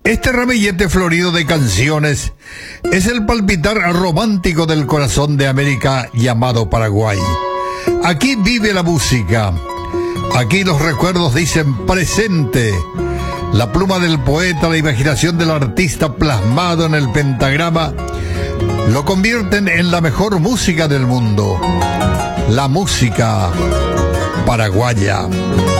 Este ramillete florido de canciones es el palpitar romántico del corazón de América llamado Paraguay. Aquí vive la música, aquí los recuerdos dicen presente. La pluma del poeta, la imaginación del artista plasmado en el pentagrama lo convierten en la mejor música del mundo, la música paraguaya.